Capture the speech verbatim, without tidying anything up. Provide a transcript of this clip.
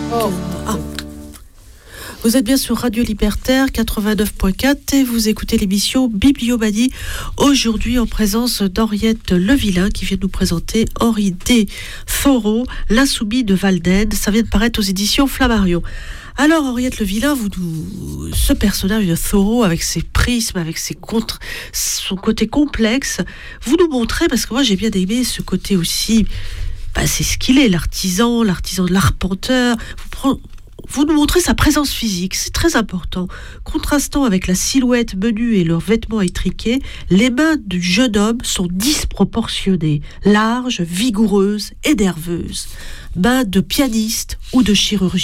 Oh. Ah. Vous êtes bien sur Radio Libertaire quatre-vingt-neuf point quatre et vous écoutez l'émission Bibliomanie. Aujourd'hui en présence d'Henriette Levillain qui vient nous présenter Henri D. Thoreau, l'insoumis de Walden. Ça vient de paraître aux éditions Flammarion. Alors Henriette Levillain, vous nous... ce personnage de Thoreau avec ses prismes, avec ses contre... son côté complexe, vous nous montrez, parce que moi j'ai bien aimé ce côté aussi, bah, c'est ce qu'il est, l'artisan, l'artisan de l'arpenteur. Vous prenez... Vous nous montrez sa présence physique, c'est très important. Contrastant avec la silhouette menue et leurs vêtements étriqués, les mains du jeune homme sont disproportionnées, larges, vigoureuses et nerveuses. Mains de pianiste ou de chirurgien.